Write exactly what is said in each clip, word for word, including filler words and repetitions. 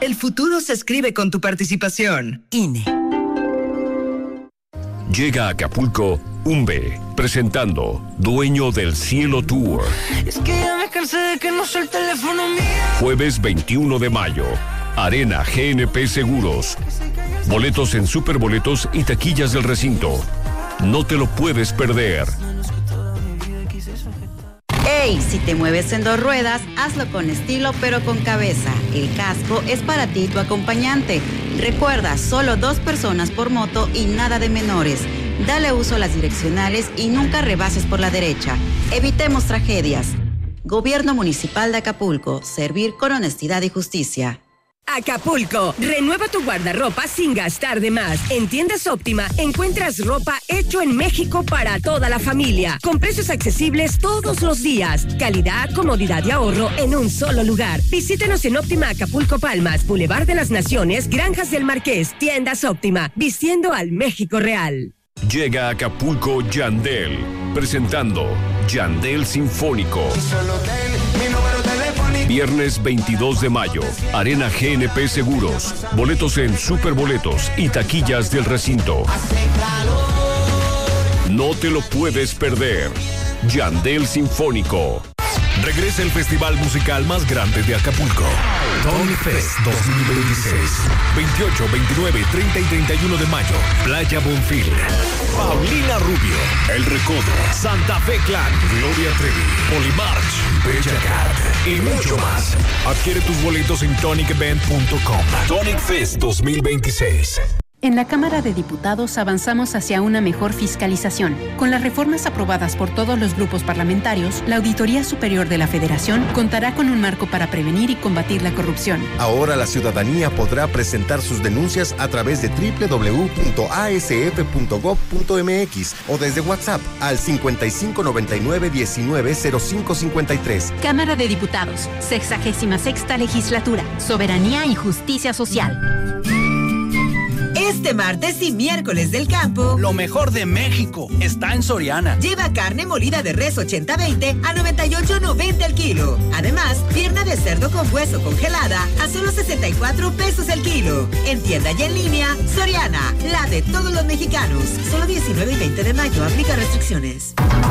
El futuro se escribe con tu participación. I N E. Llega a Acapulco Umbe, presentando Dueño del Cielo Tour. Es que ya me cansé de que no sea el teléfono mío. Jueves veintiuno de mayo, Arena G N P Seguros. Boletos en Superboletos y taquillas del recinto. No te lo puedes perder. ¡Ey! Si te mueves en dos ruedas, hazlo con estilo pero con cabeza. El casco es para ti y tu acompañante. Recuerda, solo dos personas por moto y nada de menores. Dale uso a las direccionales y nunca rebases por la derecha. Evitemos tragedias. Gobierno Municipal de Acapulco. Servir con honestidad y justicia. Acapulco, renueva tu guardarropa sin gastar de más. En Tiendas Óptima encuentras ropa hecho en México para toda la familia, con precios accesibles todos los días. Calidad, comodidad y ahorro en un solo lugar. Visítenos en Óptima Acapulco Palmas, Boulevard de las Naciones, Granjas del Marqués. Tiendas Óptima, vistiendo al México real. Llega a Acapulco Yandel, presentando Yandel Sinfónico. Viernes veintidós de mayo, Arena G N P Seguros. Boletos en Superboletos y taquillas del recinto. No te lo puedes perder. Yandel Sinfónico. Regresa el festival musical más grande de Acapulco. Tonic Fest dos mil veintiséis. veintiocho, veintinueve, treinta y treinta y uno de mayo. Playa Bonfil. Paulina Rubio. El Recodo. Santa Fe Clan. Gloria Trevi. Polymarch. Bella Cat. Y mucho más. Adquiere tus boletos en tonic event punto com. Tonic Fest dos mil veintiséis. En la Cámara de Diputados avanzamos hacia una mejor fiscalización. Con las reformas aprobadas por todos los grupos parlamentarios, la Auditoría Superior de la Federación contará con un marco para prevenir y combatir la corrupción. Ahora la ciudadanía podrá presentar sus denuncias a través de doble u doble u doble u punto a s f punto gob punto m x o desde WhatsApp al cincuenta y cinco noventa y nueve diecinueve cero cinco cincuenta y tres. Cámara de Diputados, sexagésima sexta Legislatura. Soberanía y justicia social. Este martes y miércoles del campo, lo mejor de México está en Soriana. Lleva carne molida de res ochenta veinte a noventa y ocho noventa el kilo. Además, pierna de cerdo con hueso congelada a solo sesenta y cuatro pesos el kilo. En tienda y en línea, Soriana, la de todos los mexicanos. Solo diecinueve y veinte de mayo, aplica restricciones.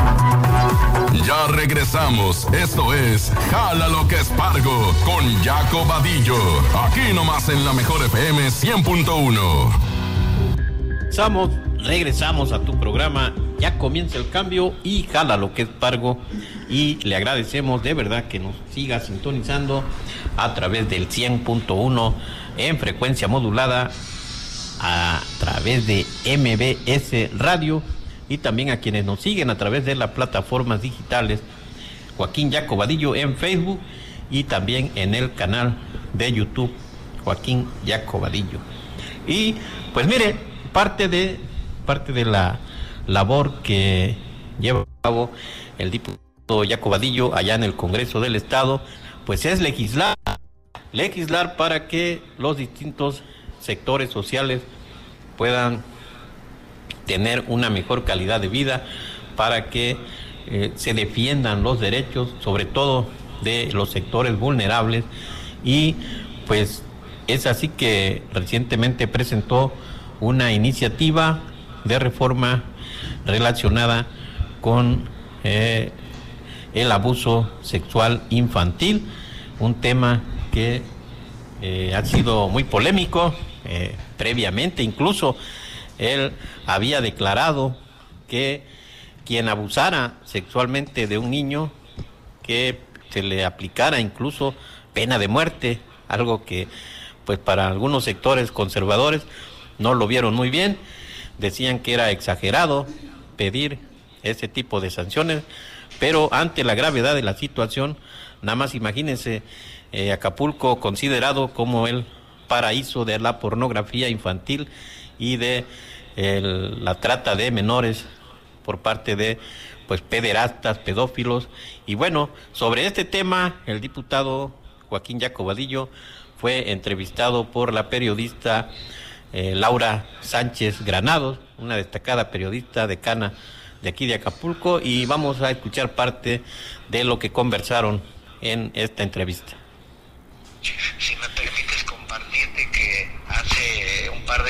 Ya regresamos. Esto es Jala lo que es Pargo con Jaco Vadillo. Aquí nomás en la mejor F M cien punto uno. Regresamos, regresamos a tu programa. Ya comienza el cambio y Jala lo que es Pargo. Y le agradecemos de verdad que nos siga sintonizando a través del cien punto uno en frecuencia modulada, a través de M B S Radio, y también a quienes nos siguen a través de las plataformas digitales Joaquín Jaco Vadillo en Facebook y también en el canal de YouTube Joaquín Jaco Vadillo. Y pues mire, parte de parte de la labor que lleva a cabo el diputado Jaco Vadillo allá en el Congreso del Estado, pues es legislar, legislar para que los distintos sectores sociales puedan tener una mejor calidad de vida, para que eh, se defiendan los derechos, sobre todo de los sectores vulnerables. Y pues es así que recientemente presentó una iniciativa de reforma relacionada con eh, el abuso sexual infantil, un tema que eh, ha sido muy polémico. Eh, previamente incluso él había declarado que quien abusara sexualmente de un niño, que se le aplicara incluso pena de muerte, algo que pues para algunos sectores conservadores no lo vieron muy bien. Decían que era exagerado pedir ese tipo de sanciones, pero ante la gravedad de la situación, nada más imagínense, eh, Acapulco considerado como el paraíso de la pornografía infantil y de el, la trata de menores por parte de pues pederastas, pedófilos. Y bueno, sobre este tema el diputado Joaquín Jaco Vadillo fue entrevistado por la periodista eh, Laura Sánchez Granados, una destacada periodista decana de aquí de Acapulco, y vamos a escuchar parte de lo que conversaron en esta entrevista. Si me permites compartir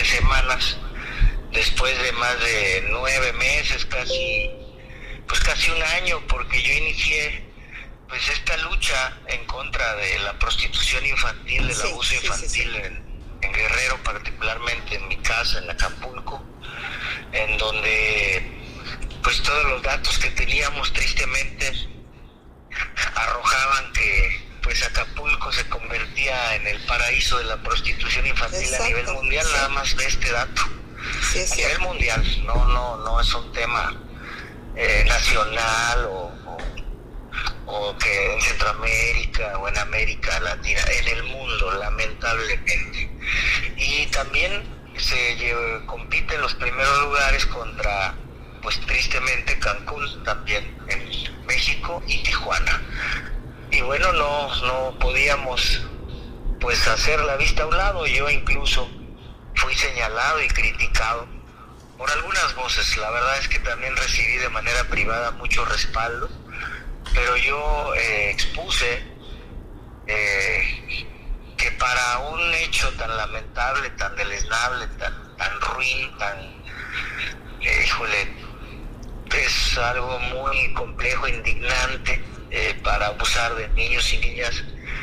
de semanas, después de más de nueve meses, casi, pues casi un año, porque yo inicié pues esta lucha en contra de la prostitución infantil, del sí, abuso sí, infantil sí, sí. En, en Guerrero, particularmente en mi casa, en Acapulco, en donde pues todos los datos que teníamos tristemente arrojaban que pues Acapulco se convertía en el paraíso de la prostitución infantil. Exacto, a nivel mundial, sí. Nada más de este dato. Sí, a nivel mundial, no, no, no es un tema eh, nacional o, o, o que en Centroamérica o en América Latina, en el mundo, lamentablemente. Y también se lleva, compite en los primeros lugares contra, pues tristemente, Cancún, también en México, y Tijuana. Y bueno, no, no podíamos pues hacer la vista a un lado. Yo incluso fui señalado y criticado por algunas voces. La verdad es que también recibí de manera privada mucho respaldo, pero yo eh, expuse eh, que para un hecho tan lamentable, tan deleznable, tan, tan ruin, tan, eh, híjole, es algo muy complejo, indignante, eh, para abusar de niños y niñas.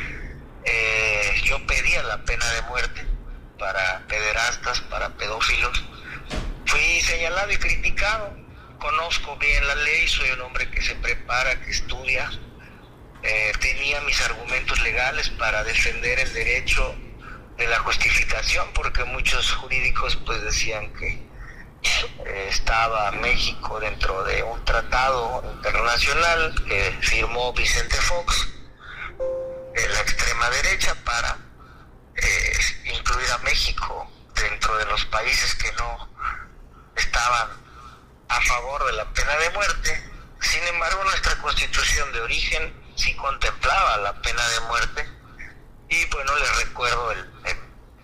Eh, yo pedía la pena de muerte para pederastas, para pedófilos. Fui señalado y criticado. Conozco bien la ley, soy un hombre que se prepara, que estudia. Eh, tenía mis argumentos legales para defender el derecho de la justificación, porque muchos jurídicos pues decían que eh, estaba México dentro de un tratado internacional que firmó Vicente Fox, de la extrema derecha, para eh, incluir a México dentro de los países que no estaban a favor de la pena de muerte. Sin embargo, nuestra constitución de origen sí contemplaba la pena de muerte, y bueno, les recuerdo el, el,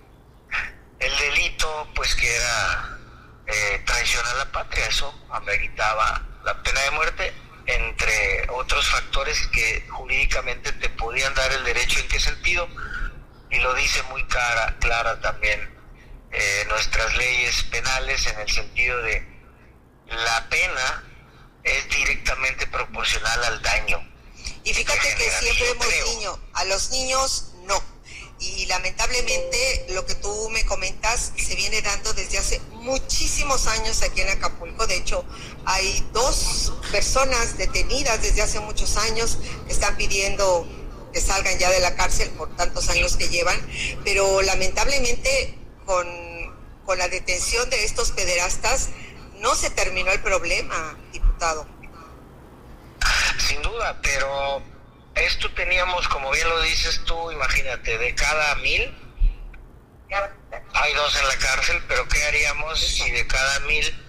el delito pues que era eh, traición a la patria. Eso ameritaba la pena de muerte, entre otros factores que jurídicamente te podían dar el derecho. ¿En qué sentido? Y lo dice muy clara, clara también eh, nuestras leyes penales, en el sentido de la pena es directamente proporcional al daño. Y fíjate que siempre hemos niño, a los niños no. Y lamentablemente lo que tú me comentas se viene dando desde hace muchísimos años aquí en Acapulco. De hecho, hay dos personas detenidas desde hace muchos años que están pidiendo que salgan ya de la cárcel por tantos años que llevan. Pero lamentablemente con, con la detención de estos pederastas no se terminó el problema, diputado. Sin duda, pero esto teníamos, como bien lo dices tú, imagínate, de cada mil hay dos en la cárcel, pero ¿qué haríamos si de cada mil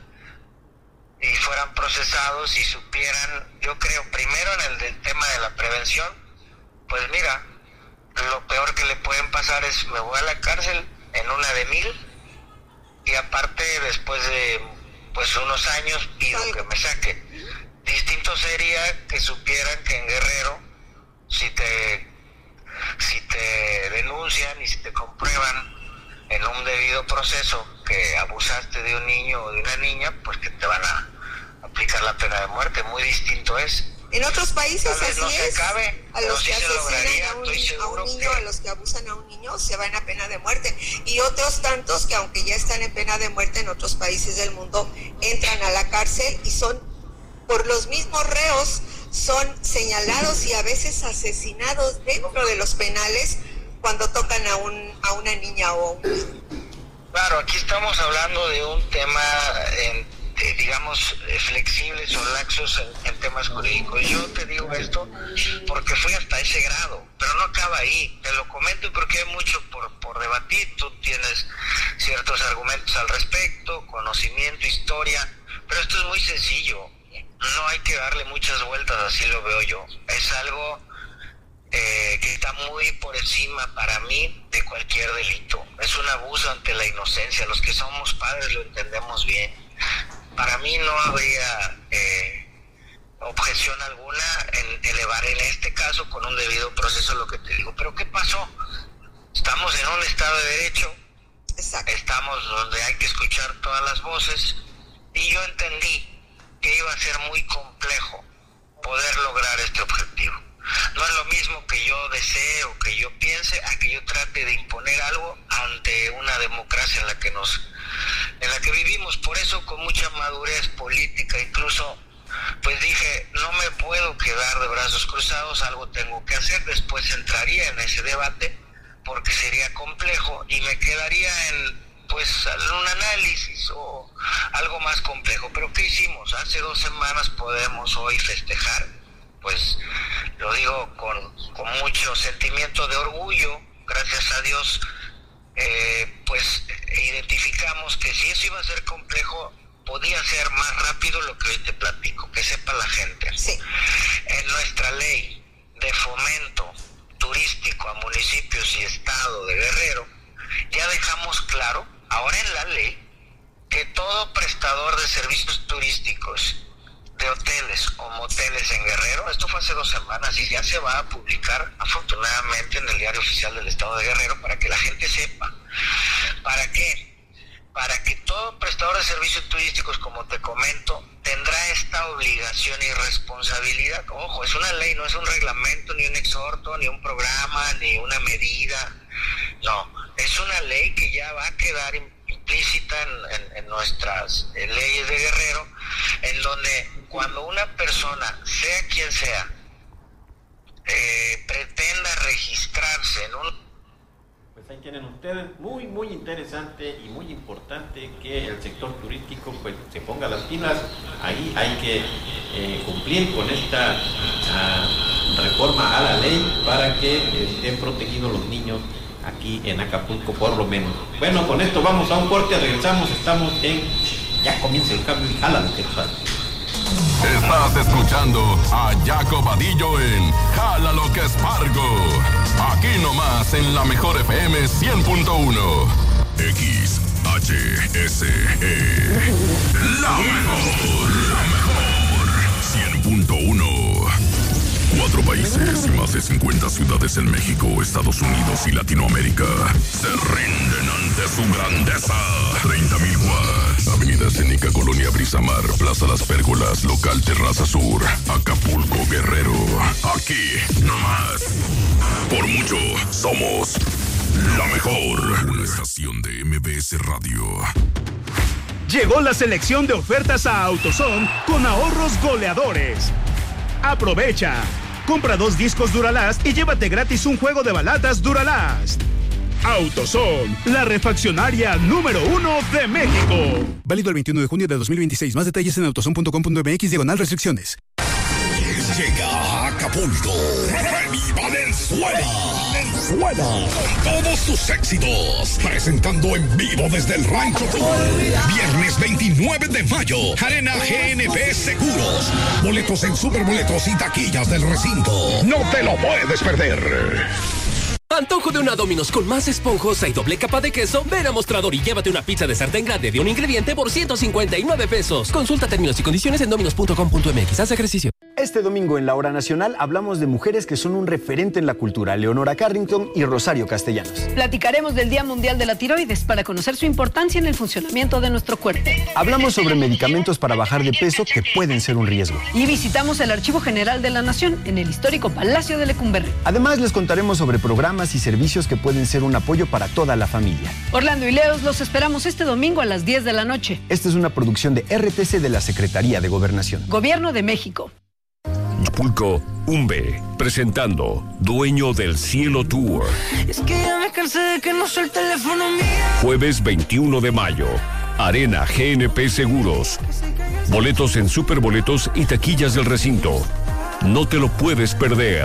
y fueran procesados y supieran? Yo creo, primero en el del tema de la prevención, pues mira, lo peor que le pueden pasar es me voy a la cárcel en una de mil, y aparte después de pues unos años pido que me saquen. Distinto sería que supieran que en Guerrero, si te si te denuncian y si te comprueban en un debido proceso que abusaste de un niño o de una niña, pues que te van a aplicar la pena de muerte. Muy distinto es. En otros países así no es. Acabe, a los que sí asesinan a un, a un niño, que... a los que abusan a un niño, se van a pena de muerte. Y otros tantos que, aunque ya están en pena de muerte en otros países del mundo, entran a la cárcel y son, por los mismos reos, son señalados y a veces asesinados dentro de los penales cuando tocan a un a una niña o a un niño. Claro, aquí estamos hablando de un tema, en, de, digamos, flexibles o laxos en, en temas jurídicos. Yo te digo esto porque fui hasta ese grado, pero no acaba ahí. Te lo comento porque hay mucho por, por debatir. Tú tienes ciertos argumentos al respecto, conocimiento, historia, pero esto es muy sencillo. No hay que darle muchas vueltas, así lo veo yo. Es algo eh, que está muy por encima para mí de cualquier delito. Es un abuso ante la inocencia. Los que somos padres lo entendemos bien. Para mí no habría eh, objeción alguna en elevar en este caso con un debido proceso lo que te digo. Pero ¿qué pasó? Estamos en un Estado de Derecho. Exacto. estamos donde hay que escuchar todas las voces, y yo entendí que iba a ser muy complejo poder lograr este objetivo. No es lo mismo que yo desee o que yo piense a que yo trate de imponer algo ante una democracia en la que nos, en la que vivimos. Por eso, con mucha madurez política, incluso, pues dije, no me puedo quedar de brazos cruzados, algo tengo que hacer. Después entraría en ese debate porque sería complejo y me quedaría en, pues, un análisis o algo más complejo. Pero ¿qué hicimos? Hace dos semanas podemos hoy festejar, pues lo digo con, con mucho sentimiento de orgullo, gracias a Dios, eh, pues identificamos que si eso iba a ser complejo, podía ser más rápido lo que hoy te platico, que sepa la gente. Sí. En nuestra ley de fomento turístico a municipios y estado de Guerrero, ya dejamos claro, ahora en la ley, que todo prestador de servicios turísticos de hoteles o moteles en Guerrero, esto fue hace dos semanas y ya se va a publicar afortunadamente en el Diario Oficial del Estado de Guerrero para que la gente sepa. ¿Para qué? Para que todo prestador de servicios turísticos, como te comento, tendrá esta obligación y responsabilidad. Ojo, es una ley, no es un reglamento, ni un exhorto, ni un programa, ni una medida. No, es una ley que ya va a quedar implícita en, en, en nuestras en leyes de Guerrero, en donde cuando una persona, sea quien sea, eh, pretenda registrarse en un... Pues ahí tienen ustedes, muy muy interesante y muy importante que el sector turístico pues se ponga las pilas. Ahí hay que eh, cumplir con esta uh, reforma a la ley para que estén protegidos los niños aquí en Acapulco por lo menos. Bueno, con esto vamos a un corte, regresamos, estamos en Ya Comienza el Cambio y Jala lo que pasa. Estás escuchando a Jaco Vadillo en Jala lo que Espargo. Aquí nomás en la mejor F M cien punto uno. X H S E. La mejor, la mejor. cien punto uno. Cuatro países y más de cincuenta ciudades en México, Estados Unidos y Latinoamérica se rinden ante su grandeza. treinta mil watts. Avenida Escénica, Colonia Brisamar, Plaza Las Pérgolas, Local Terraza Sur, Acapulco, Guerrero. Aquí, nomás. Por mucho, somos la mejor. Una estación de M B S Radio. Llegó la selección de ofertas a AutoZone con ahorros goleadores. Aprovecha. Compra dos discos Duralast y llévate gratis un juego de baladas Duralast. AutoZone, la refaccionaria número uno de México. Válido el veintiuno de junio de dos mil veintiséis. Más detalles en autozone punto com punto m x diagonal restricciones. Llega a Acapulco, Remy Valenzuela. Valenzuela. Con todos sus éxitos. Presentando en vivo desde el Rancho Tour. Viernes veintinueve de mayo. Arena G N P Seguros. Boletos en Superboletos y taquillas del recinto. No te lo puedes perder. Antojo de una Domino's con más esponjosa y doble capa de queso. Ven a Mostrador y llévate una pizza de sartén grande de un ingrediente por ciento cincuenta y nueve pesos. Consulta términos y condiciones en dominos punto com punto m x. Haz ejercicio. Este domingo en La Hora Nacional hablamos de mujeres que son un referente en la cultura, Leonora Carrington y Rosario Castellanos. Platicaremos del Día Mundial de la Tiroides para conocer su importancia en el funcionamiento de nuestro cuerpo. Hablamos sobre medicamentos para bajar de peso que pueden ser un riesgo. Y visitamos el Archivo General de la Nación en el histórico Palacio de Lecumberri. Además les contaremos sobre programas y servicios que pueden ser un apoyo para toda la familia. Orlando y Leos los esperamos este domingo a las diez de la noche. Esta es una producción de R T C de la Secretaría de Gobernación. Gobierno de México. Acapulco, Umbe, presentando Dueño del Cielo Tour. Es que ya me cansé de que no soy el teléfono mío. Jueves veintiuno de mayo, Arena G N P Seguros. Boletos en Superboletos y taquillas del recinto. No te lo puedes perder.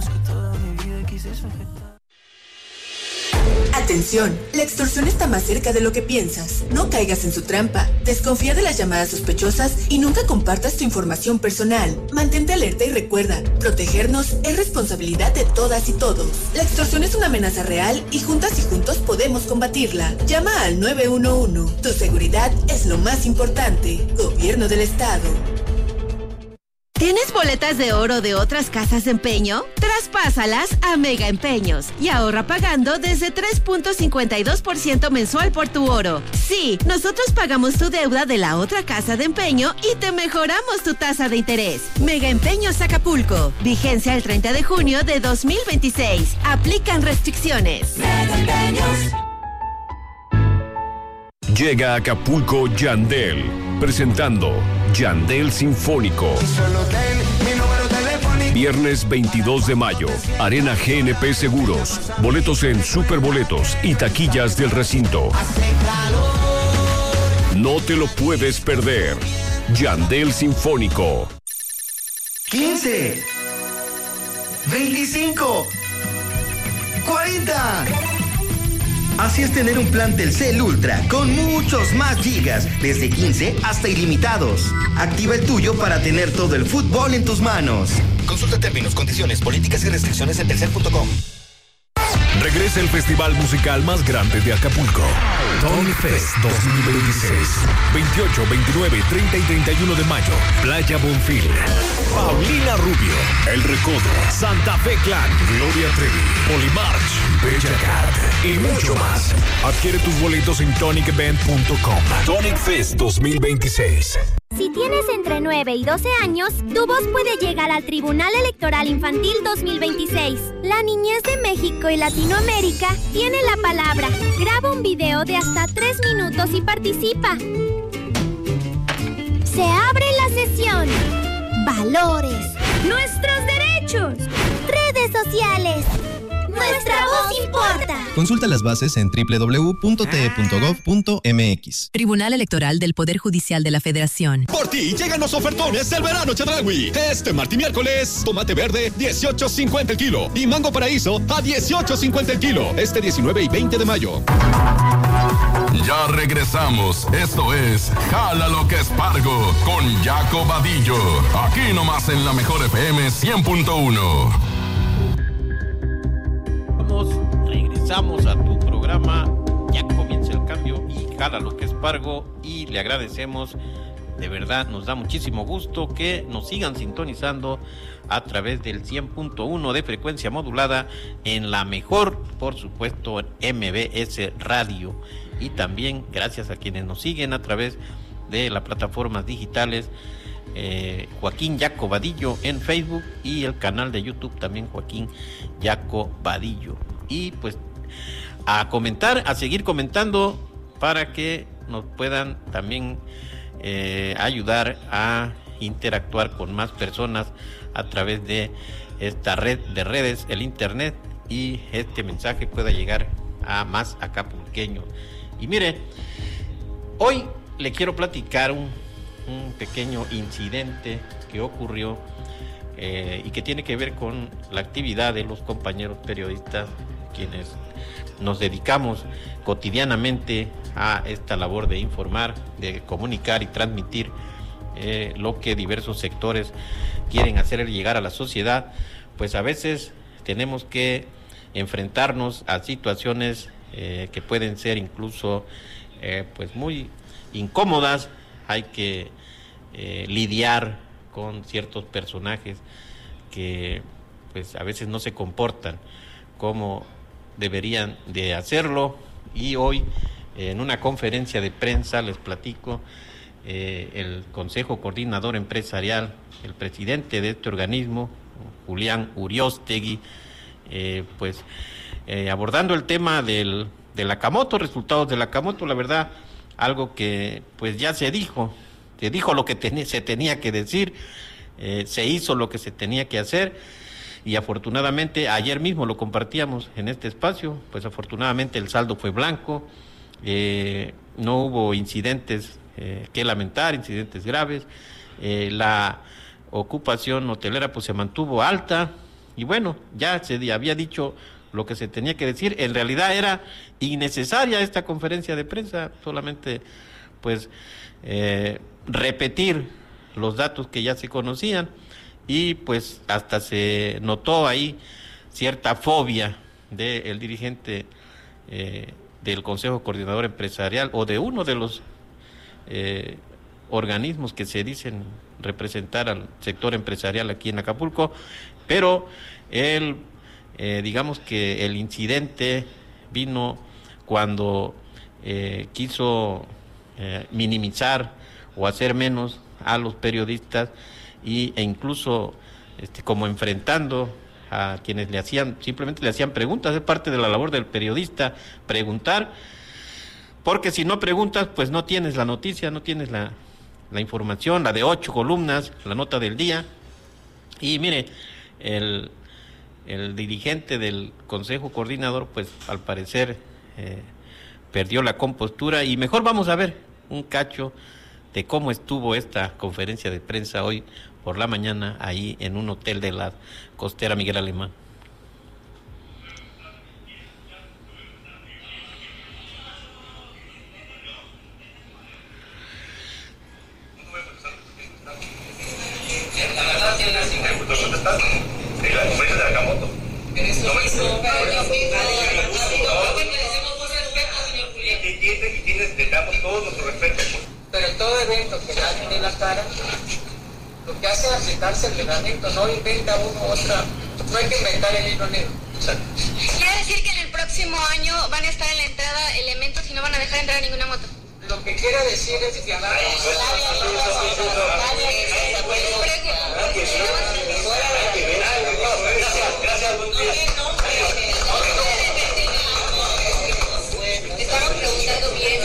Atención, la extorsión está más cerca de lo que piensas. No caigas en su trampa. Desconfía de las llamadas sospechosas y nunca compartas tu información personal. Mantente alerta y recuerda, protegernos es responsabilidad de todas y todos. La extorsión es una amenaza real y juntas y juntos podemos combatirla. Llama al nueve uno uno. Tu seguridad es lo más importante. Gobierno del Estado. ¿Tienes boletas de oro de otras casas de empeño? Traspásalas a Mega Empeños y ahorra pagando desde tres punto cincuenta y dos por ciento mensual por tu oro. Sí, nosotros pagamos tu deuda de la otra casa de empeño y te mejoramos tu tasa de interés. Mega Empeños Acapulco. Vigencia el treinta de junio de dos mil veintiséis. Aplican restricciones. Mega Empeños. Llega a Acapulco Yandel, presentando Yandel Sinfónico. Viernes veintidós de mayo, Arena G N P Seguros. Boletos en Superboletos y taquillas del recinto. No te lo puedes perder. Yandel Sinfónico. quince, veinticinco, cuarenta. Así es tener un plan Telcel Ultra con muchos más gigas, desde quince hasta ilimitados. Activa el tuyo para tener todo el fútbol en tus manos. Consulta términos, condiciones, políticas y restricciones en telcel punto com. Regresa el festival musical más grande de Acapulco. Tony Fest dos mil veintiséis. veintiocho, veintinueve, treinta y treinta y uno de mayo. Playa Bonfil. Paulina Rubio. El Recodo. Santa Fe Clan. Gloria Trevi. Polymarch. Bella Cat. Y mucho más. Adquiere tus boletos en tonic event punto com. Tonic Fest dos mil veintiséis. Si tienes entre nueve y doce años, tu voz puede llegar al Tribunal Electoral Infantil dos mil veintiséis. La niñez de México y Latinoamérica tiene la palabra. Graba un video de hasta tres minutos y participa. Se abre la sesión. Valores. Nuestros derechos. Redes sociales. Nuestra voz importa. Consulta las bases en doble u doble u doble u punto t e punto gov punto m x. Tribunal Electoral del Poder Judicial de la Federación. Por ti llegan los ofertones del verano Chedraui. Este martes y miércoles, tomate verde dieciocho cincuenta el kilo y mango paraíso a dieciocho cincuenta el kilo. Este diecinueve y veinte de mayo. Ya regresamos. Esto es Jala lo que es Pargo con Jaco Vadillo. Aquí nomás en la mejor F M cien punto uno. Regresamos a tu programa. Ya comienza el cambio y Jala lo que es Pargo. Y le agradecemos, de verdad, nos da muchísimo gusto que nos sigan sintonizando a través del cien punto uno de frecuencia modulada en la mejor, por supuesto, M B S Radio. Y también gracias a quienes nos siguen a través de las plataformas digitales. Eh, Joaquín Jaco Vadillo en Facebook y el canal de YouTube también Joaquín Jaco Vadillo. Y pues a comentar, a seguir comentando para que nos puedan también eh, ayudar a interactuar con más personas a través de esta red de redes, el internet, y este mensaje pueda llegar a más acapulqueños. Y mire, hoy le quiero platicar un, un pequeño incidente que ocurrió eh, y que tiene que ver con la actividad de los compañeros periodistas, quienes nos dedicamos cotidianamente a esta labor de informar, de comunicar y transmitir eh, lo que diversos sectores quieren hacer llegar a la sociedad. Pues a veces tenemos que enfrentarnos a situaciones eh, que pueden ser incluso eh, pues muy incómodas. Hay que eh, lidiar con ciertos personajes que pues a veces no se comportan como deberían de hacerlo. Y hoy en una conferencia de prensa les platico, eh, el Consejo Coordinador Empresarial, el presidente de este organismo, Julián Uriostegui, eh, pues eh, abordando el tema del, del Acamoto, resultados del Acamoto, la verdad, algo que pues ya se dijo, se dijo lo que ten, se tenía que decir, eh, se hizo lo que se tenía que hacer, y afortunadamente ayer mismo lo compartíamos en este espacio, pues afortunadamente el saldo fue blanco, eh, no hubo incidentes eh, que lamentar, incidentes graves, eh, la ocupación hotelera pues se mantuvo alta, y bueno, ya se había dicho lo que se tenía que decir. En realidad era innecesaria esta conferencia de prensa, solamente pues eh, repetir los datos que ya se conocían, y pues hasta se notó ahí cierta fobia del dirigente eh, del Consejo Coordinador Empresarial, o de uno de los eh, organismos que se dicen representar al sector empresarial aquí en Acapulco, pero el, eh, digamos que el incidente vino cuando eh, quiso eh, minimizar o hacer menos a los periodistas y, e incluso este, como enfrentando a quienes le hacían, simplemente le hacían preguntas. Es parte de la labor del periodista preguntar, porque si no preguntas, pues no tienes la noticia, no tienes la, la información, la de ocho columnas, la nota del día. Y mire, el, el dirigente del Consejo Coordinador, pues al parecer eh, perdió la compostura, y mejor vamos a ver un cacho de cómo estuvo esta conferencia de prensa hoy por la mañana ahí en un hotel de la costera Miguel Alemán. Pero todo evento que alguien dé la cara, lo que hace es aplicarse el reglamento, no inventa uno otra, no hay que inventar el hilo negro. ¿Quiere decir que en el próximo año van a estar en la entrada elementos y no van a dejar entrar ninguna moto? Lo que quiero decir es que Estaban preguntando bien.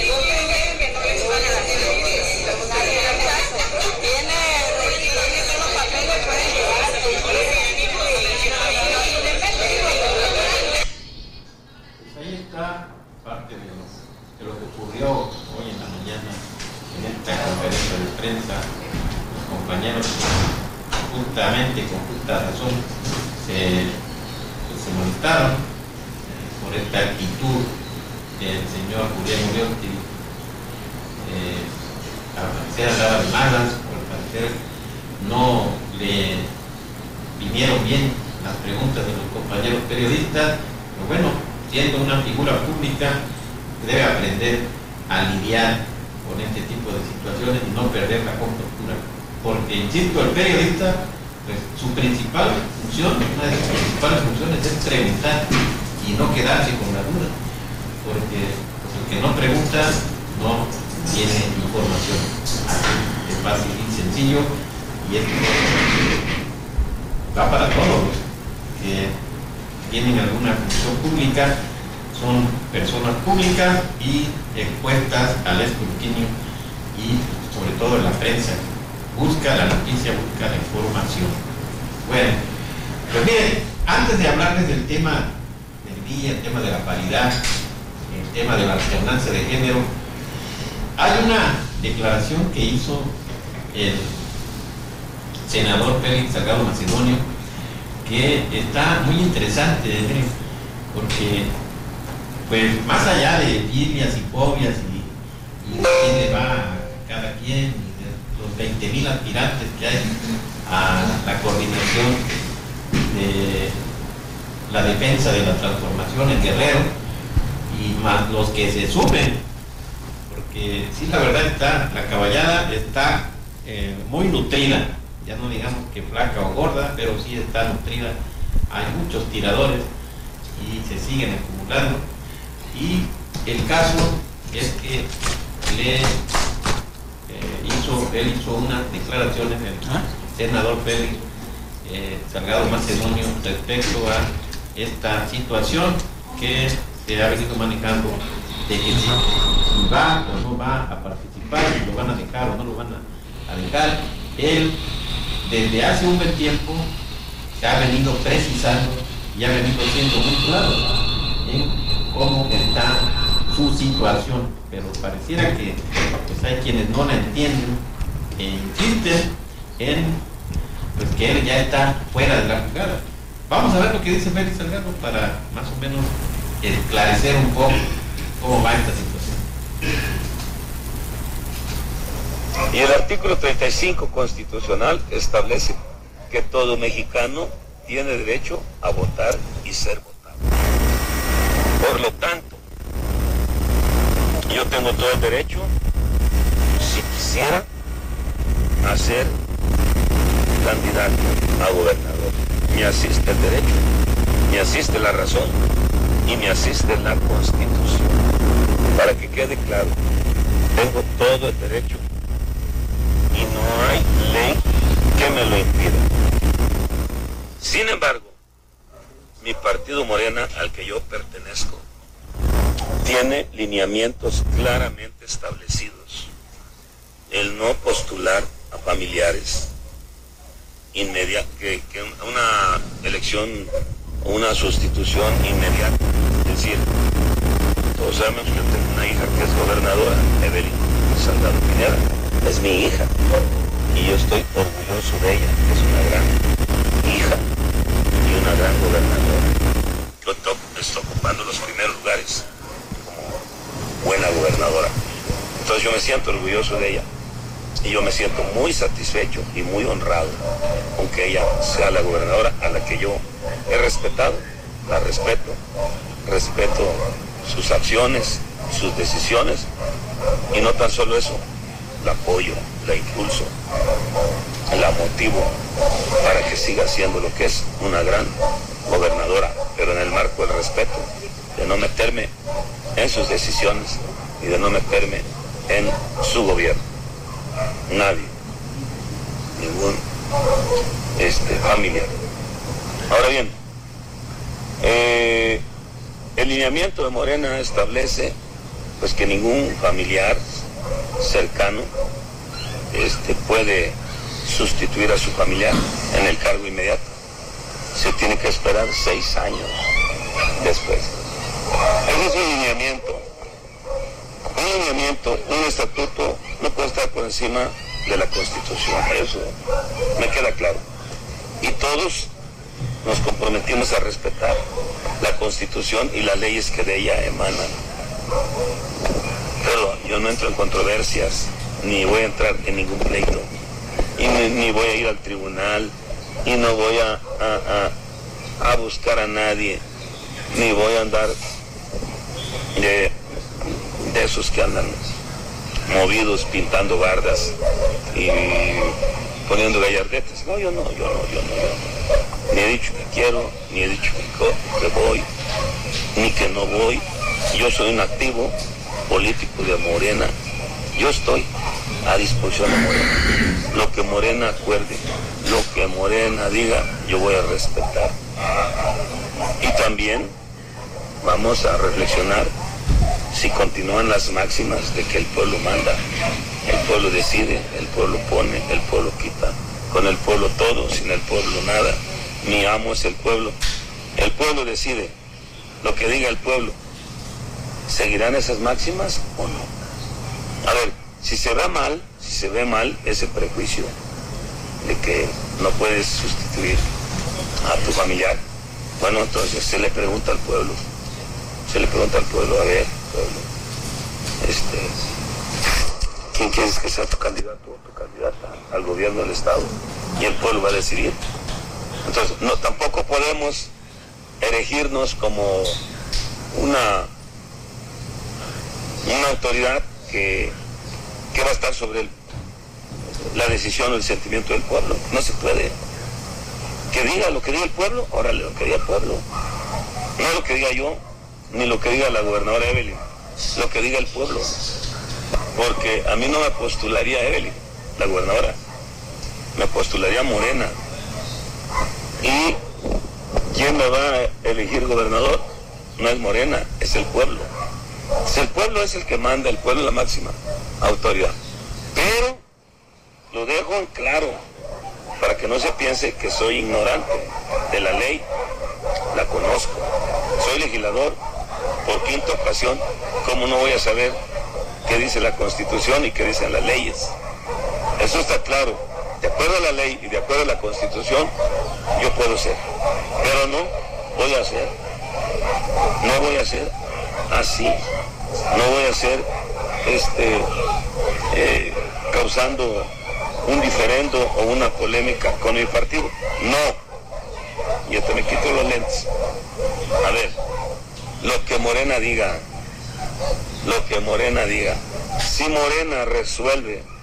Ahí está parte de lo, de lo que ocurrió hoy en la mañana en esta conferencia de prensa. Los compañeros, justamente con justa razón, se, pues, se molestaron eh, por esta actitud del señor Julián Ullotti. Eh, al parecer andaba de malas, o al parecer no le vinieron bien las preguntas de los compañeros periodistas, pero bueno, siendo una figura pública, debe aprender a lidiar con este tipo de situaciones y no perder la compostura, porque, insisto, el periodista, pues su principal función, una de sus principales funciones es preguntar y no quedarse con la duda, porque pues, el que no pregunta no tiene información. Así de fácil y sencillo, y esto va para todos los que tienen alguna función pública, son personas públicas y expuestas al escrutinio, y sobre todo en la prensa busca la noticia, busca la información. Bueno, pues miren, antes de hablarles del tema del día, el tema de la paridad, el tema de la alternancia de género, hay una declaración que hizo el senador Félix Salgado Macedonio que está muy interesante, ¿eh? Porque pues más allá de filias y fobias y, y de quién le va a cada quien, y de los veinte mil aspirantes que hay a la coordinación de la defensa de la transformación en Guerrero, y más los que se sumen, porque sí, la verdad está, la caballada está eh, muy nutrida, ya no digamos que flaca o gorda, pero sí está nutrida, hay muchos tiradores y se siguen acumulando, y el caso es que le eh, hizo, él hizo unas declaraciones, el senador Félix eh, Salgado Macedonio, respecto a esta situación que se ha venido manejando de que si va o no va a participar, si lo van a dejar o no lo van a, a dejar. Él desde hace un buen tiempo se ha venido precisando y ha venido siendo muy claro en cómo está su situación, pero pareciera que pues, hay quienes no la entienden e insisten en pues, que él ya está fuera de la jugada. Vamos a ver lo que dice Félix Salgado para más o menos esclarecer un poco cómo va esta situación. Y el artículo treinta y cinco constitucional establece que todo mexicano tiene derecho a votar y ser votado. Por lo tanto, yo tengo todo el derecho, si, quisiera a ser candidato a gobernador. Me asiste el derecho, me asiste la razón y me asiste la Constitución. Para que quede claro, tengo todo el derecho y no hay ley que me lo impida. Sin embargo, mi partido Morena, al que yo pertenezco, tiene lineamientos claramente establecidos. El no postular a familiares inmediata, que, que una elección o una sustitución inmediata. Es decir, todos sabemos que tengo una hija que es gobernadora, Evelyn Salgado Pineda, es mi hija, y yo estoy orgulloso de ella, que es una gran hija y una gran gobernadora. Yo to- estoy ocupando los primeros lugares como buena gobernadora. Entonces yo me siento orgulloso de ella. Y yo me siento muy satisfecho y muy honrado con que ella sea la gobernadora a la que yo he respetado, la respeto, respeto sus acciones, sus decisiones, y no tan solo eso, la apoyo, la impulso, la motivo para que siga siendo lo que es una gran gobernadora, pero en el marco del respeto, de no meterme en sus decisiones y de no meterme en su gobierno. Nadie, ningún este, familiar. Ahora bien, eh, el lineamiento de Morena establece pues que ningún familiar cercano este, puede sustituir a su familiar en el cargo inmediato. Se tiene que esperar seis años después. Ese es un lineamiento. Un lineamiento, un estatuto no puede estar por encima de la Constitución, eso me queda claro. Y todos nos comprometimos a respetar la Constitución y las leyes que de ella emanan. Pero yo no entro en controversias, ni voy a entrar en ningún pleito, y ni, ni voy a ir al tribunal, y no voy a, a, a, a buscar a nadie, ni voy a andar de... de esos que andan movidos pintando bardas y poniendo gallardetes. No, yo no, yo no, yo no, yo no. Ni he dicho que quiero, ni he dicho que, que voy, ni que no voy. Yo soy un activo político de Morena. Yo estoy a disposición de Morena. Lo que Morena acuerde, lo que Morena diga, yo voy a respetar. Y también vamos a reflexionar si continúan las máximas de que el pueblo manda, el pueblo decide, el pueblo pone, el pueblo quita, con el pueblo todo, sin el pueblo nada, mi amo es el pueblo, el pueblo decide, lo que diga el pueblo, ¿seguirán esas máximas o no? A ver, si se ve mal, si se ve mal ese prejuicio de que no puedes sustituir a tu familiar, bueno, entonces se le pregunta al pueblo, se le pregunta al pueblo, a ver, pueblo, este, ¿quién quieres que sea tu candidato o tu candidata al gobierno del Estado? Y el pueblo va a decidir. Entonces, no, tampoco podemos erigirnos como una, una autoridad que, que va a estar sobre el, la decisión o el sentimiento del pueblo. No se puede. Que diga lo que diga el pueblo, órale, lo que diga el pueblo. No lo que diga yo, ni lo que diga la gobernadora Evelyn, lo que diga el pueblo, porque a mí no me postularía Evelyn, la gobernadora, me postularía Morena. ¿Y quién me va a elegir gobernador? No es Morena, es el pueblo. Si el pueblo es el que manda, el pueblo es la máxima autoridad. Pero lo dejo en claro, para que no se piense que soy ignorante de la ley, la conozco, soy legislador por quinta ocasión, ¿cómo no voy a saber qué dice la Constitución y qué dicen las leyes? Eso está claro. De acuerdo a la ley y de acuerdo a la Constitución, yo puedo ser. Pero no voy a ser. No voy a ser así. No voy a ser este, eh, causando un diferendo o una polémica con mi partido. No. Yo te me quito los lentes. A ver. Lo que Morena diga, lo que Morena diga. Si Morena resuelve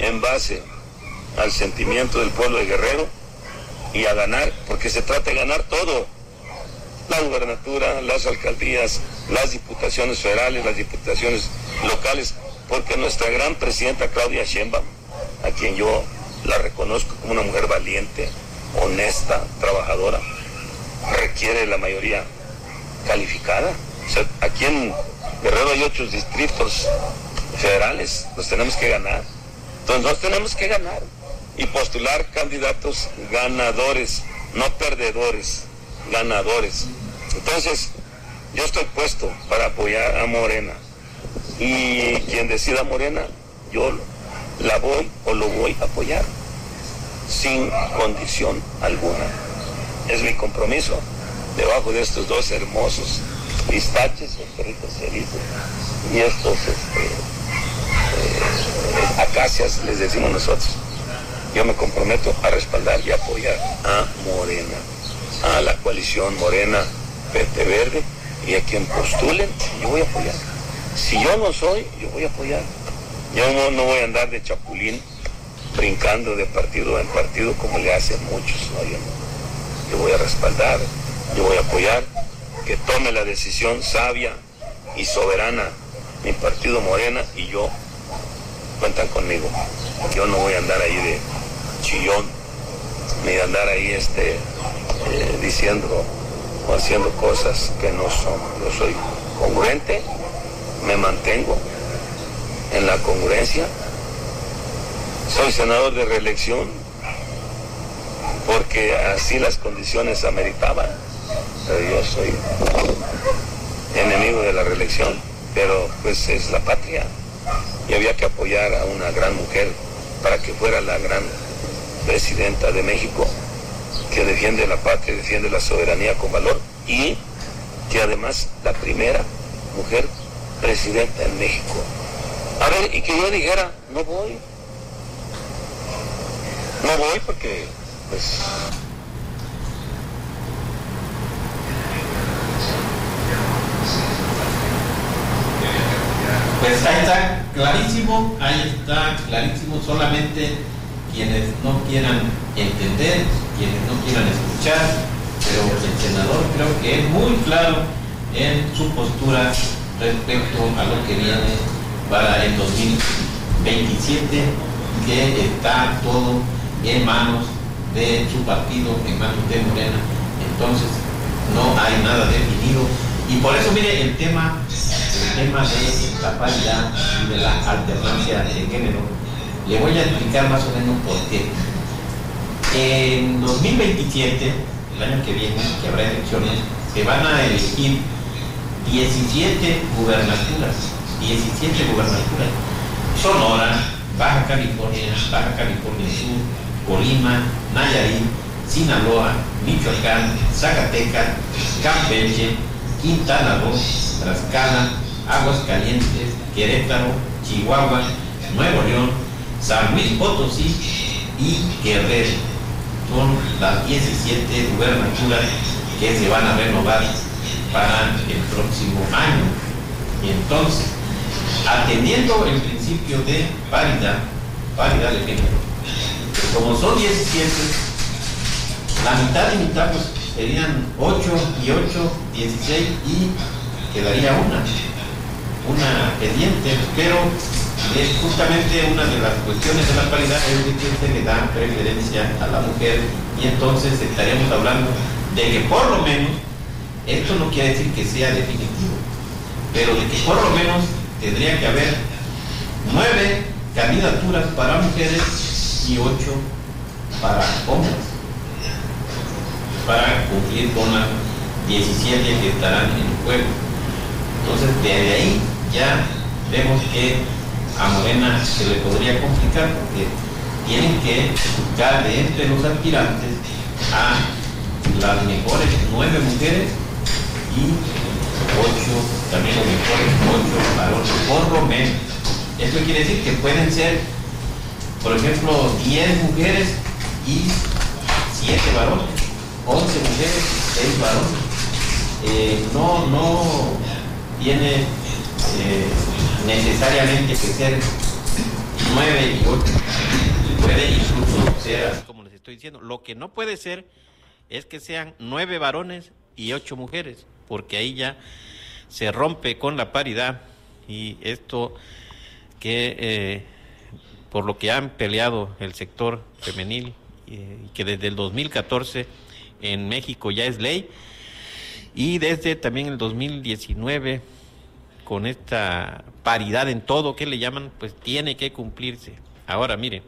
en base al sentimiento del pueblo de Guerrero y a ganar, porque se trata de ganar todo. La gubernatura, las alcaldías, las diputaciones federales, las diputaciones locales, porque nuestra gran presidenta Claudia Sheinbaum, a quien yo la reconozco como una mujer valiente, honesta, trabajadora, requiere la mayoría calificada. O sea, aquí en Guerrero hay ocho distritos federales, los tenemos que ganar. Entonces los tenemos que ganar y postular candidatos ganadores, no perdedores, ganadores. Entonces, yo estoy puesto para apoyar a Morena. Y quien decida Morena, yo la voy o lo voy a apoyar, sin condición alguna. Es mi compromiso, debajo de estos dos hermosos pistaches, o perritos felices, y estos este, eh, acacias, les decimos nosotros. Yo me comprometo a respaldar y apoyar a Morena, a la coalición Morena, P T Verde, y a quien postulen, yo voy a apoyar. Si yo no soy, yo voy a apoyar. Yo no, no voy a andar de chapulín brincando de partido en partido como le hacen muchos. No, yo, no. Yo voy a respaldar, yo voy a apoyar, que tome la decisión sabia y soberana mi partido Morena, y yo, cuentan conmigo. Yo no voy a andar ahí de chillón, ni de andar ahí este, eh, diciendo o haciendo cosas que no son. Yo soy congruente, me mantengo en la congruencia, soy senador de reelección porque así las condiciones ameritaban, pero yo soy enemigo de la reelección, pero pues es la patria y había que apoyar a una gran mujer para que fuera la gran presidenta de México, que defiende la patria, defiende la soberanía con valor, y que además la primera mujer presidenta en México. A ver, y que yo dijera, no voy. No voy porque, pues... Pues ahí está clarísimo, ahí está clarísimo, solamente quienes no quieran entender, quienes no quieran escuchar, pero el senador creo que es muy claro en su postura respecto a lo que viene para el dos mil veintisiete, que está todo en manos de su partido, en manos de Morena. Entonces no hay nada definido, y por eso mire el tema el tema de la paridad y de la alternancia de género. Le voy a explicar más o menos por qué. En dos mil veintisiete, el año que viene, que habrá elecciones, se van a elegir diecisiete gubernaturas, diecisiete gubernaturas. Sonora, Baja California, Baja California Sur, Colima, Nayarit, Sinaloa, Michoacán, Zacatecas, Campeche, Quintana Roo, Tlaxcala, Aguascalientes, Querétaro, Chihuahua, Nuevo León, San Luis Potosí y Guerrero. Son las diecisiete gubernaturas que se van a renovar para el próximo año. Y entonces, atendiendo el principio de paridad, paridad de género, pues como son diecisiete, la mitad y mitad pues serían ocho y ocho, dieciséis, y quedaría una, una pendiente, pero es justamente una de las cuestiones de la paridad es de que se le da preferencia a la mujer, y entonces estaríamos hablando de que por lo menos, esto no quiere decir que sea definitivo, pero de que por lo menos tendría que haber nueve candidaturas para mujeres y ocho para hombres, para cumplir con las diecisiete que estarán en el juego. Entonces, desde ahí ya vemos que a Morena se le podría complicar, porque tienen que buscar de entre los aspirantes a las mejores nueve mujeres y ocho, también los mejores ocho varones, por lo menos. Esto quiere decir que pueden ser, por ejemplo, diez mujeres y siete varones, once mujeres y seis varones. Eh, no, no tiene eh, necesariamente que ser nueve y ocho. Puede incluso ser así como les estoy diciendo. Lo que no puede ser es que sean nueve varones y ocho mujeres, porque ahí ya se rompe con la paridad, y esto que eh, por lo que han peleado el sector femenil, eh, y que desde el dos mil catorce en México ya es ley, y desde también el dos mil diecinueve con esta paridad en todo que le llaman, pues tiene que cumplirse. Ahora mire,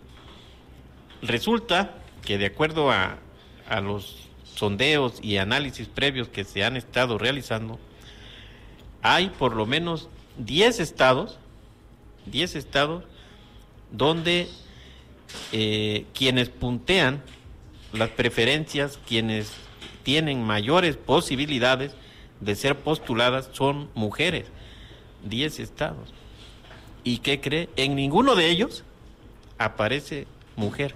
resulta que de acuerdo a, a los sondeos y análisis previos que se han estado realizando, hay por lo menos diez estados, diez estados donde eh, quienes puntean las preferencias, quienes tienen mayores posibilidades de ser postuladas son mujeres. diez estados. ¿Y qué cree? En ninguno de ellos aparece mujer.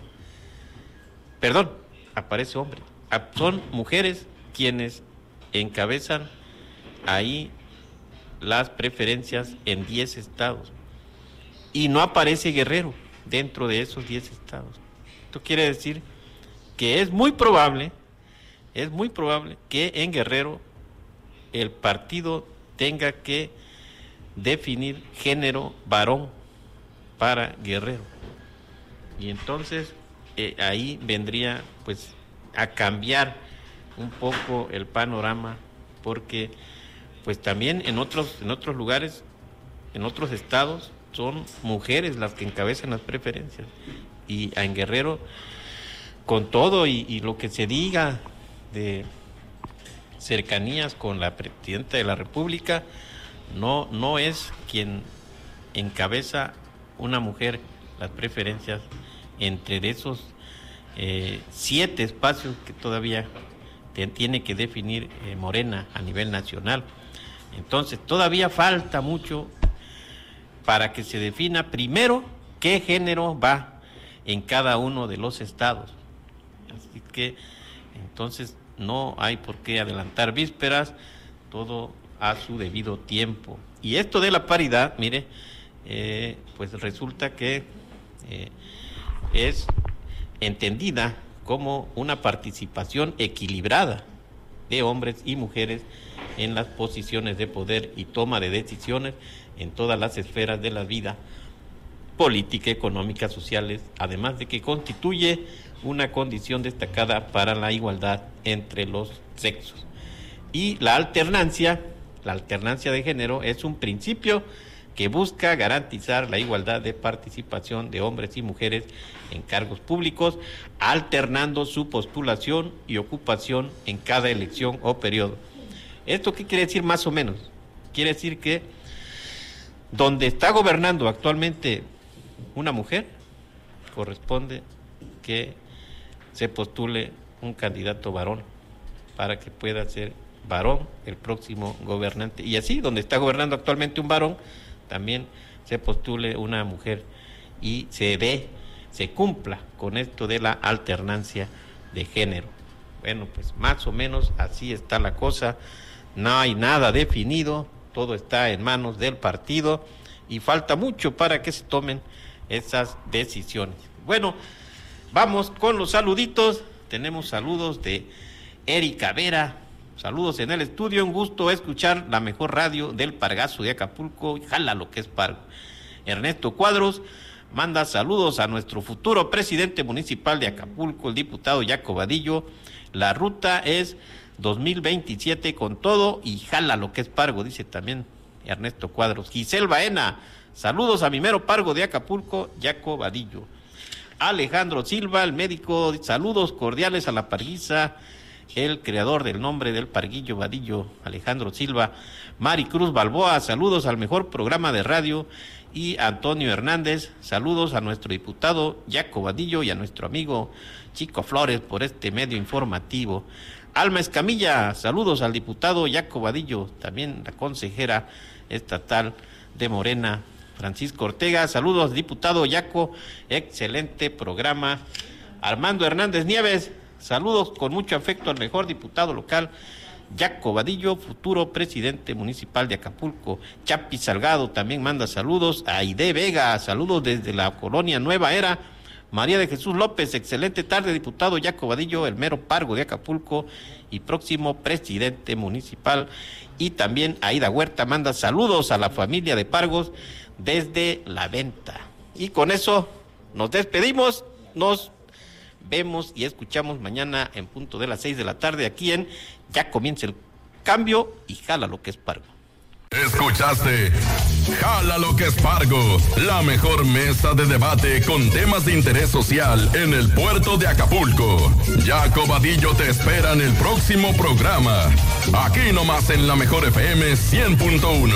Perdón, aparece hombre. Son mujeres quienes encabezan ahí las preferencias en diez estados. Y no aparece Guerrero dentro de esos diez estados. Esto quiere decir que es muy probable, es muy probable que en Guerrero el partido tenga que definir género varón para Guerrero. Y entonces eh, ahí vendría pues a cambiar un poco el panorama, porque pues también en otros en otros lugares, en otros estados son mujeres las que encabezan las preferencias, y en Guerrero, con todo y, y lo que se diga de cercanías con la presidenta de la República, no no es quien encabeza una mujer las preferencias entre de esos eh, siete espacios que todavía te, tiene que definir eh, Morena a nivel nacional. Entonces todavía falta mucho para que se defina primero qué género va en cada uno de los estados. Así que entonces no hay por qué adelantar vísperas, todo a su debido tiempo. Y esto de la paridad, mire, eh, pues resulta que eh, es entendida como una participación equilibrada de hombres y mujeres en las posiciones de poder y toma de decisiones en todas las esferas de la vida política, económica, sociales, además de que constituye una condición destacada para la igualdad entre los sexos. Y la alternancia, la alternancia de género es un principio que busca garantizar la igualdad de participación de hombres y mujeres en cargos públicos, alternando su postulación y ocupación en cada elección o periodo. ¿Esto qué quiere decir más o menos? Quiere decir que donde está gobernando actualmente una mujer, corresponde que se postule un candidato varón para que pueda ser varón el próximo gobernante. Y así, donde está gobernando actualmente un varón, también se postule una mujer y se dé, se cumpla con esto de la alternancia de género. Bueno, pues más o menos así está la cosa. No hay nada definido, todo está en manos del partido y falta mucho para que se tomen esas decisiones. Bueno, vamos con los saluditos. Tenemos saludos de Erika Vera. Saludos en el estudio, un gusto escuchar la mejor radio del Pargazo de Acapulco, jala lo que es Pargo. Ernesto Cuadros manda saludos a nuestro futuro presidente municipal de Acapulco, el diputado Jaco Vadillo. La ruta es dos mil veintisiete con todo y jala lo que es Pargo, dice también Ernesto Cuadros. Giselle Baena, saludos a mi mero Pargo de Acapulco, Jaco Vadillo. Alejandro Silva, el médico, saludos cordiales a la Parguiza, el creador del nombre del Parguillo Vadillo, Alejandro Silva. Maricruz Balboa, saludos al mejor programa de radio. Y Antonio Hernández, saludos a nuestro diputado Jaco Vadillo y a nuestro amigo Chico Flores por este medio informativo. Alma Escamilla, saludos al diputado Jaco Vadillo, también la consejera estatal de Morena, Francisco Ortega, saludos diputado Jaco, excelente programa. Armando Hernández Nieves, saludos con mucho afecto al mejor diputado local, Jaco Vadillo, futuro presidente municipal de Acapulco. Chapi Salgado también manda saludos. Aide Vega, saludos desde la colonia Nueva Era. María de Jesús López, excelente tarde, diputado Jaco Vadillo, el mero pargo de Acapulco y próximo presidente municipal. Y también Aida Huerta manda saludos a la familia de Pargos desde La Venta. Y con eso nos despedimos, nos vemos y escuchamos mañana en punto de las seis de la tarde aquí en Ya Comienza el Cambio y Jala lo que es Pargo. Escuchaste Jala lo que es Pargo, la mejor mesa de debate con temas de interés social en el puerto de Acapulco. Jaco Vadillo te espera en el próximo programa, aquí nomás en la mejor F M cien punto uno.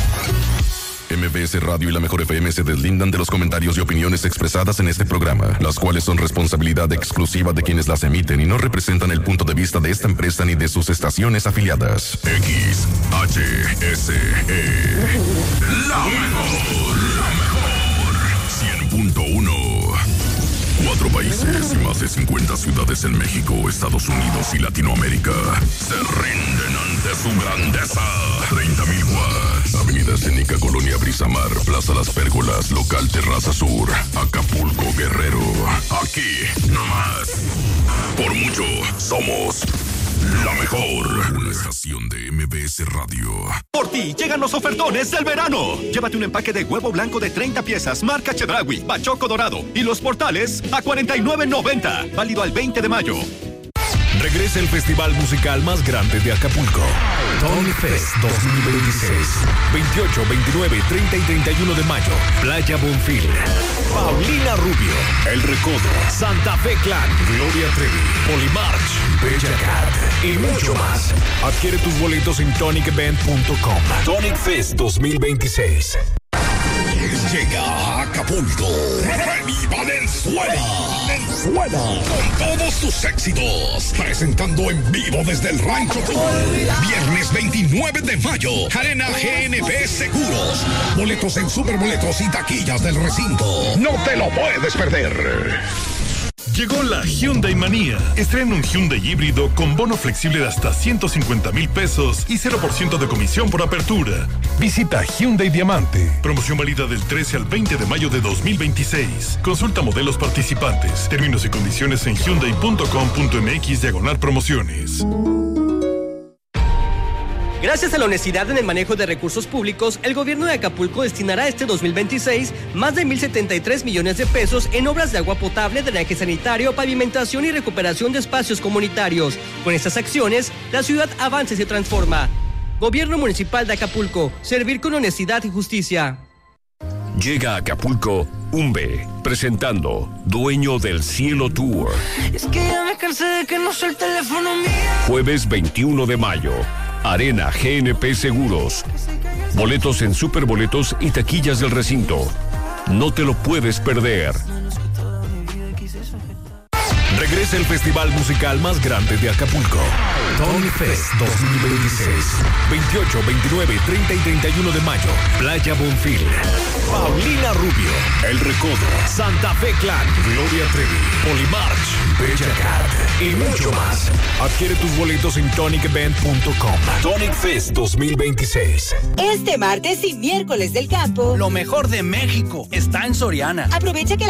M B S Radio y la Mejor F M se deslindan de los comentarios y opiniones expresadas en este programa, las cuales son responsabilidad exclusiva de quienes las emiten y no representan el punto de vista de esta empresa ni de sus estaciones afiliadas. X H S E. La mejor, la mejor. cien punto uno. Cuatro países y más de cincuenta ciudades en México, Estados Unidos y Latinoamérica se rinden ante su grandeza. treinta mil watts. Avenida Escénica, Colonia Brisamar, Plaza Las Pérgolas, Local Terraza Sur, Acapulco, Guerrero. Aquí, nomás. Por mucho, somos la mejor. Una estación de M B S Radio. Por ti llegan los ofertones del verano. Llévate un empaque de huevo blanco de treinta piezas, marca Chedraui, Bachoco Dorado y los portales a cuarenta y nueve noventa. Válido al veinte de mayo. Regresa el festival musical más grande de Acapulco. Tony Fest dos mil veintiséis. veintiocho, veintinueve, treinta y treinta y uno de mayo. Playa Bonfil. Paulina Rubio. El Recodo. Santa Fe Clan. Gloria Trevi. Polymarch. Bella Cat. Y mucho más. Adquiere tus boletos en tonic event punto com. Tonic Fest dos mil veintiséis. Llega a Acapulco Remy Valenzuela. Valenzuela. Con todos sus éxitos. Presentando en vivo desde el Rancho Tour. Viernes veintinueve de mayo. Arena G N P Seguros. Boletos en Superboletos y taquillas del recinto. No te lo puedes perder. Llegó la Hyundai Manía. Estrena un Hyundai híbrido con bono flexible de hasta ciento cincuenta mil pesos y cero por ciento de comisión por apertura. Visita Hyundai Diamante. Promoción válida del trece al veinte de mayo de dos mil veintiséis. Consulta modelos participantes. Términos y condiciones en hyundai punto com punto m x diagonal promociones. Gracias a la honestidad en el manejo de recursos públicos, el gobierno de Acapulco destinará este dos mil veintiséis más de mil setenta y tres millones de pesos en obras de agua potable, drenaje sanitario, pavimentación y recuperación de espacios comunitarios. Con estas acciones, la ciudad avanza y se transforma. Gobierno Municipal de Acapulco, servir con honestidad y justicia. Llega a Acapulco Umbe, presentando Dueño del Cielo Tour. Es que ya me cansé de que no soy el teléfono mío. Jueves veintiuno de mayo. Arena G N P Seguros. Boletos en Superboletos y taquillas del recinto. No te lo puedes perder. Regresa el festival musical más grande de Acapulco. Tony Fest dos mil veintiséis. veintiocho, veintinueve, treinta y treinta y uno de mayo. Playa Bonfil. Paulina Rubio. El Recodo. Santa Fe Clan. Gloria Trevi. Polymarch. Bella Cat. Y mucho más. Adquiere tus boletos en tonic event punto com. Tonic Fest dos mil veintiséis. Este martes y miércoles del campo. Lo mejor de México está en Soriana. Aprovecha que la